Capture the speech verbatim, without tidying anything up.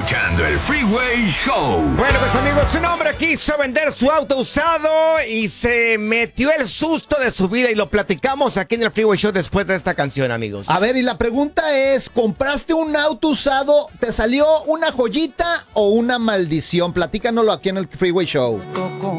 escuchando el Freeway Show. Bueno, pues amigos, un hombre quiso vender su auto usado y se metió el susto de su vida y lo platicamos aquí en el Freeway Show después de esta canción, amigos. A ver, y la pregunta es, ¿compraste un auto usado? ¿Te salió una joyita o una maldición? Platícanoslo aquí en el Freeway Show.